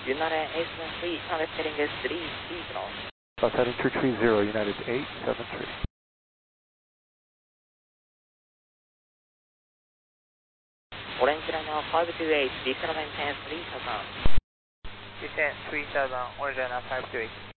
United 873, United heading is 330. South heading 230, United 873. Orange Liner 528, descend maintain 3000. Descend 3000, Orange Liner 528.